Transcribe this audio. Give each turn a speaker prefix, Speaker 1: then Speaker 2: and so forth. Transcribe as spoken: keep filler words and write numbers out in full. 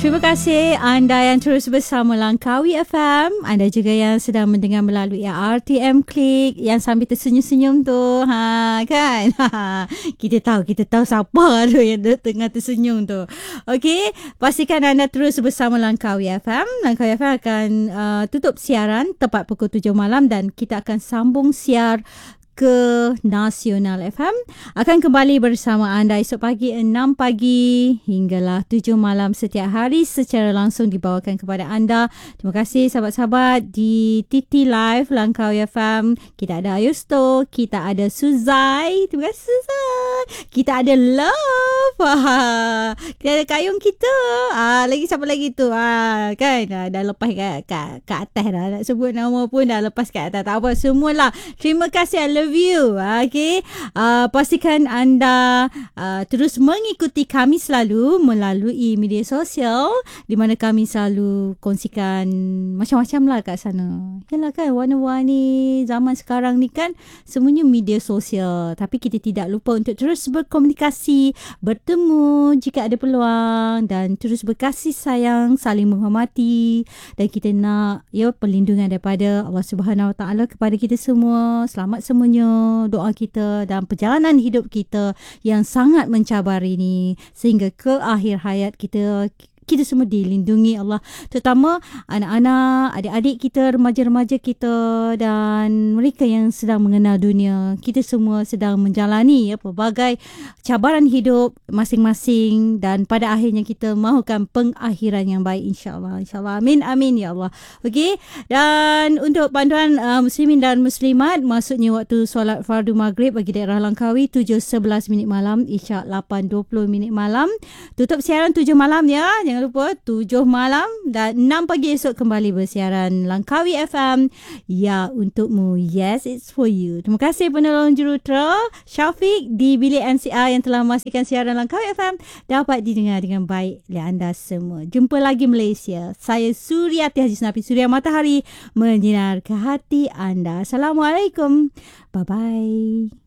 Speaker 1: Terima kasih anda yang terus bersama Langkawi F M. Anda juga yang sedang mendengar melalui R T M Click, yang sambil tersenyum-senyum tu. Ha, kan? Kita tahu, kita tahu siapa tu yang tengah tersenyum tu. Okey, pastikan anda terus bersama Langkawi F M. Langkawi F M akan uh, tutup siaran tepat pukul tujuh malam dan kita akan sambung siar ke Nasional F M. Akan kembali bersama anda esok pagi enam pagi hinggalah tujuh malam setiap hari secara langsung dibawakan kepada anda. Terima kasih sahabat-sahabat di T T Live Langkawi F M. Kita ada Ayusto, kita ada Suzai. Terima kasih Suzai. Kita ada Love. Kita ada Kayung kita. Ah, lagi siapa lagi tu? Ah, kan dah, dah lepas kat, kat, kat atas dah. Nak sebut nama pun dah lepas kat atas. Tak apa, semualah. Terima kasih. I love you. Okay. Uh, pastikan anda uh, terus mengikuti kami selalu melalui media sosial di mana kami selalu kongsikan macam-macam lah kat sana. Yalah kan, warna-warni zaman sekarang ni kan semuanya media sosial. Tapi kita tidak lupa untuk terus berkomunikasi, bertemu jika ada peluang dan terus berkasih sayang, saling menghormati, dan kita nak ya perlindungan daripada Allah Subhanahu Wa Taala kepada kita semua. Selamat semuanya. Doa kita dan perjalanan hidup kita yang sangat mencabar ini sehingga ke akhir hayat kita, kita semua dilindungi Allah, terutama anak-anak, adik-adik kita, remaja-remaja kita dan mereka yang sedang mengenal dunia. Kita semua sedang menjalani ya, pelbagai cabaran hidup masing-masing dan pada akhirnya kita mahukan pengakhiran yang baik, insyaAllah. InsyaAllah. Amin, amin ya Allah. Okey, dan untuk panduan uh, muslimin dan muslimat, maksudnya waktu solat fardu maghrib bagi daerah Langkawi tujuh sebelas minit malam, isyak lapan dua puluh minit malam. Tutup siaran tujuh malam ya. Jangan lupa tujuh malam dan enam pagi esok kembali bersiaran Langkawi F M. Ya, untukmu. Yes, it's for you. Terima kasih penolong jurutera Syafiq di bilik M C R yang telah memastikan siaran Langkawi F M dapat didengar dengan baik oleh anda semua. Jumpa lagi Malaysia. Saya Suryati Haji Senapi, Suria Matahari menyinar ke hati anda. Assalamualaikum. Bye-bye.